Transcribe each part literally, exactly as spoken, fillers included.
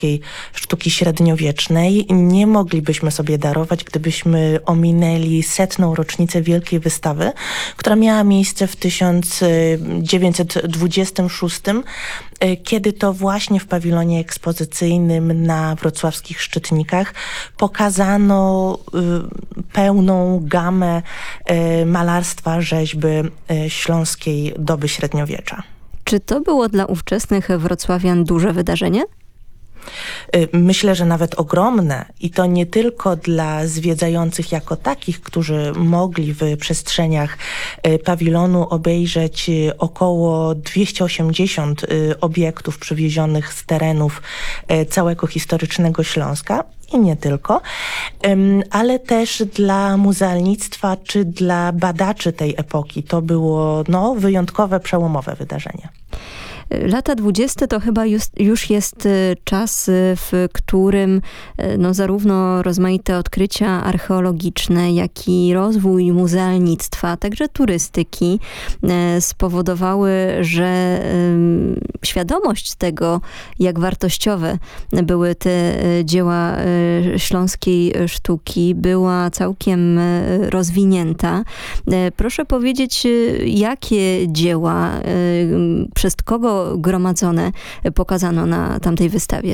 sztuki średniowiecznej nie moglibyśmy sobie darować, gdybyśmy ominęli setną rocznicę Wielkiej Wystawy, która miała miejsce w tysiąc dziewięćset dwudziestym szóstym, kiedy to właśnie w pawilonie ekspozycyjnym na wrocławskich Szczytnikach pokazano pełną gamę malarstwa, rzeźby śląskiej doby średniowiecza. Czy to było dla ówczesnych wrocławian duże wydarzenie? Myślę, że nawet ogromne i to nie tylko dla zwiedzających jako takich, którzy mogli w przestrzeniach pawilonu obejrzeć około dwieście osiemdziesiąt obiektów przywiezionych z terenów całego historycznego Śląska i nie tylko, ale też dla muzealnictwa czy dla badaczy tej epoki. To było no, wyjątkowe, przełomowe wydarzenie. Lata dwudzieste to chyba już, już jest czas, w którym no, zarówno rozmaite odkrycia archeologiczne, jak i rozwój muzealnictwa, także turystyki spowodowały, że świadomość tego, jak wartościowe były te dzieła śląskiej sztuki, była całkiem rozwinięta. Proszę powiedzieć, jakie dzieła, przez kogo gromadzone pokazano na tamtej wystawie?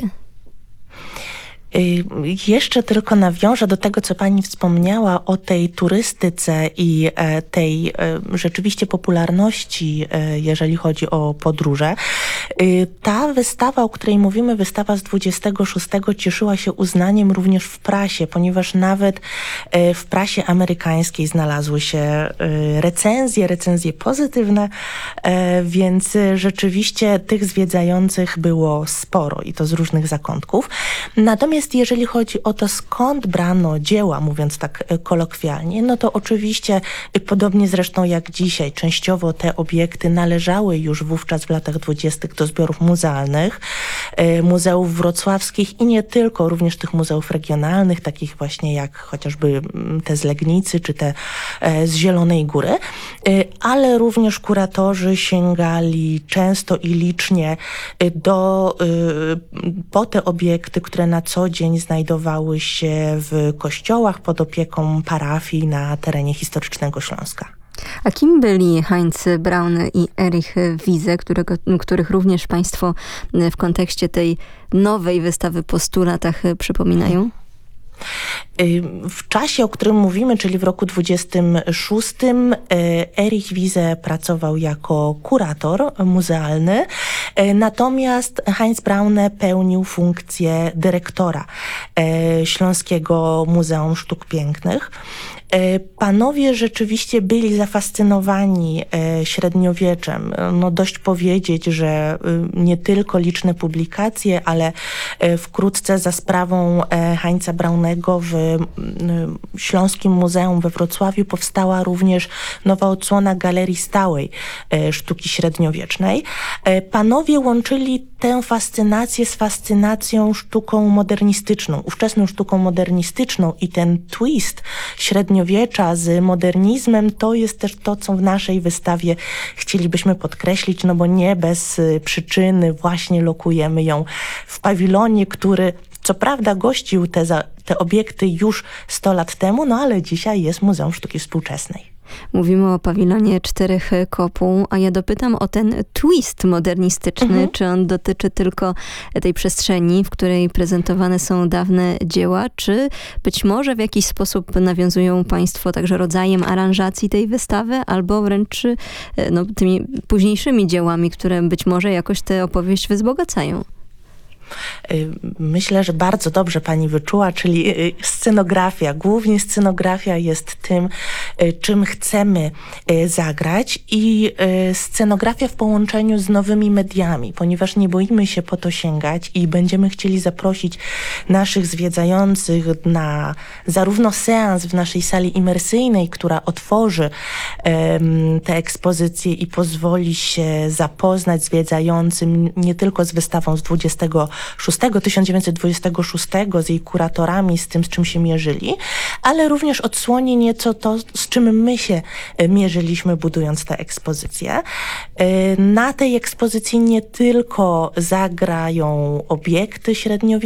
Jeszcze tylko nawiążę do tego, co pani wspomniała o tej turystyce i tej rzeczywiście popularności, jeżeli chodzi o podróże. Ta wystawa, o której mówimy, wystawa z dwudziestego szóstego, cieszyła się uznaniem również w prasie, ponieważ nawet w prasie amerykańskiej znalazły się recenzje, recenzje pozytywne, więc rzeczywiście tych zwiedzających było sporo i to z różnych zakątków. Natomiast jeżeli chodzi o to, skąd brano dzieła, mówiąc tak kolokwialnie, no to oczywiście, podobnie zresztą jak dzisiaj, częściowo te obiekty należały już wówczas w latach dwudziestych do zbiorów muzealnych, muzeów wrocławskich i nie tylko, również tych muzeów regionalnych, takich właśnie jak chociażby te z Legnicy, czy te z Zielonej Góry, ale również kuratorzy sięgali często i licznie do, po te obiekty, które na co dzień znajdowały się w kościołach pod opieką parafii na terenie historycznego Śląska. A kim byli Heinz Braun i Erich Wiese, którego, których również państwo w kontekście tej nowej wystawy po stu latach przypominają? W czasie, o którym mówimy, czyli w roku dwudziestym szóstym, Erich Wiese pracował jako kurator muzealny, natomiast Heinz Braun pełnił funkcję dyrektora Śląskiego Muzeum Sztuk Pięknych. Panowie rzeczywiście byli zafascynowani średniowieczem. No dość powiedzieć, że nie tylko liczne publikacje, ale wkrótce za sprawą Heinza Braunego w Śląskim Muzeum we Wrocławiu powstała również nowa odsłona Galerii Stałej Sztuki Średniowiecznej. Panowie łączyli tę fascynację z fascynacją sztuką modernistyczną, ówczesną sztuką modernistyczną i ten twist średniowiecza z modernizmem to jest też to, co w naszej wystawie chcielibyśmy podkreślić, no bo nie bez przyczyny właśnie lokujemy ją w pawilonie, który co prawda gościł te, za, te obiekty już sto lat temu, no ale dzisiaj jest Muzeum Sztuki Współczesnej. Mówimy o pawilonie Czterech Kopuł, a ja dopytam o ten twist modernistyczny. Mhm. Czy on dotyczy tylko tej przestrzeni, w której prezentowane są dawne dzieła, czy być może w jakiś sposób nawiązują państwo także rodzajem aranżacji tej wystawy, albo wręcz no, tymi późniejszymi dziełami, które być może jakoś tę opowieść wzbogacają? Myślę, że bardzo dobrze pani wyczuła, czyli scenografia. Głównie scenografia jest tym, czym chcemy zagrać i scenografia w połączeniu z nowymi mediami, ponieważ nie boimy się po to sięgać i będziemy chcieli zaprosić naszych zwiedzających na zarówno seans w naszej sali imersyjnej, która otworzy um, te ekspozycje i pozwoli się zapoznać zwiedzającym nie tylko z wystawą z dwudziestego szóstego, tysiąc dziewięćset dwudziestego szóstego, z jej kuratorami, z tym, z czym się mierzyli, ale również odsłoni nieco to, z czym my się mierzyliśmy, budując tę ekspozycję. Na tej ekspozycji nie tylko zagrają obiekty średniowieczne,